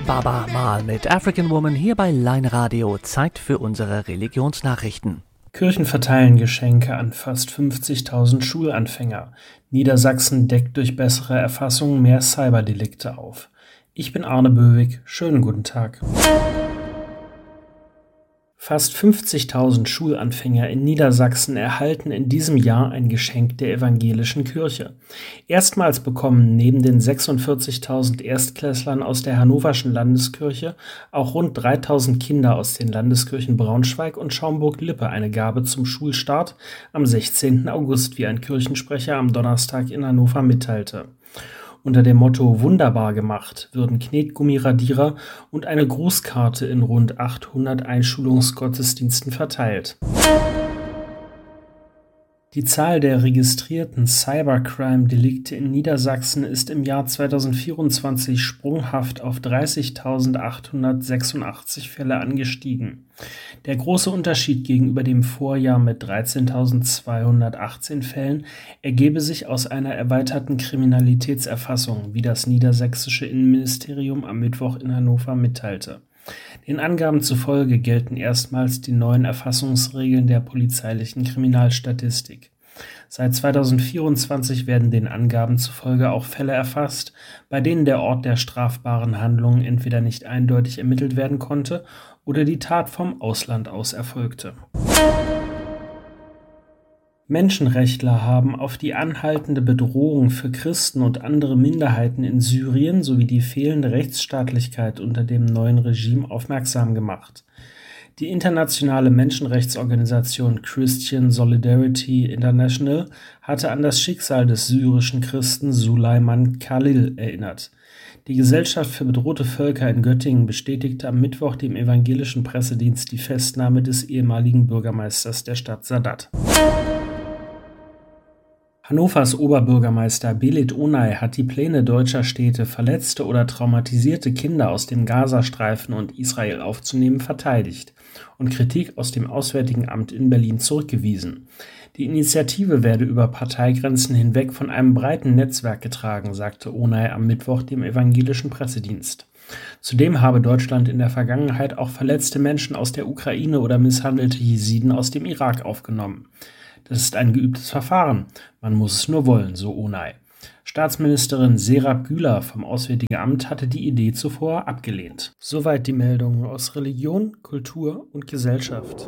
Baba Mal mit African Woman hier bei Line Radio. Zeit für unsere Religionsnachrichten. Kirchen verteilen Geschenke an fast 50.000 Schulanfänger. Niedersachsen deckt durch bessere Erfassung mehr Cyberdelikte auf. Ich bin Arne Böwig. Schönen guten Tag. Fast 50.000 Schulanfänger in Niedersachsen erhalten in diesem Jahr ein Geschenk der evangelischen Kirche. Erstmals bekommen neben den 46.000 Erstklässlern aus der Hannoverschen Landeskirche auch rund 3.000 Kinder aus den Landeskirchen Braunschweig und Schaumburg-Lippe eine Gabe zum Schulstart am 16. August, wie ein Kirchensprecher am Donnerstag in Hannover mitteilte. Unter dem Motto »Wunderbar gemacht« würden Knetgummiradierer und eine Grußkarte in rund 800 Einschulungsgottesdiensten verteilt. Die Zahl der registrierten Cybercrime-Delikte in Niedersachsen ist im Jahr 2024 sprunghaft auf 30.886 Fälle angestiegen. Der große Unterschied gegenüber dem Vorjahr mit 13.218 Fällen ergebe sich aus einer erweiterten Kriminalitätserfassung, wie das niedersächsische Innenministerium am Mittwoch in Hannover mitteilte. Den Angaben zufolge gelten erstmals die neuen Erfassungsregeln der polizeilichen Kriminalstatistik. Seit 2024 werden den Angaben zufolge auch Fälle erfasst, bei denen der Ort der strafbaren Handlung entweder nicht eindeutig ermittelt werden konnte oder die Tat vom Ausland aus erfolgte. Menschenrechtler haben auf die anhaltende Bedrohung für Christen und andere Minderheiten in Syrien sowie die fehlende Rechtsstaatlichkeit unter dem neuen Regime aufmerksam gemacht. Die internationale Menschenrechtsorganisation Christian Solidarity International hatte an das Schicksal des syrischen Christen Suleyman Khalil erinnert. Die Gesellschaft für bedrohte Völker in Göttingen bestätigte am Mittwoch dem evangelischen Pressedienst die Festnahme des ehemaligen Bürgermeisters der Stadt Sadat. Hannovers Oberbürgermeister Belit Onay hat die Pläne deutscher Städte, verletzte oder traumatisierte Kinder aus dem Gazastreifen und Israel aufzunehmen, verteidigt und Kritik aus dem Auswärtigen Amt in Berlin zurückgewiesen. Die Initiative werde über Parteigrenzen hinweg von einem breiten Netzwerk getragen, sagte Onay am Mittwoch dem evangelischen Pressedienst. Zudem habe Deutschland in der Vergangenheit auch verletzte Menschen aus der Ukraine oder misshandelte Jesiden aus dem Irak aufgenommen. Das ist ein geübtes Verfahren. Man muss es nur wollen, so Onay. Staatsministerin Serap Güler vom Auswärtigen Amt hatte die Idee zuvor abgelehnt. Soweit die Meldungen aus Religion, Kultur und Gesellschaft.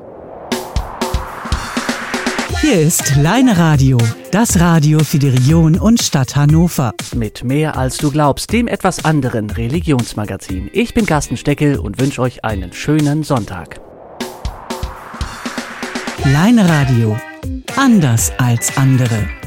Hier ist Line Radio, das Radio für die Region und Stadt Hannover. Mit mehr als du glaubst, dem etwas anderen Religionsmagazin. Ich bin Carsten Steckel und wünsche euch einen schönen Sonntag. Line Radio. Anders als andere.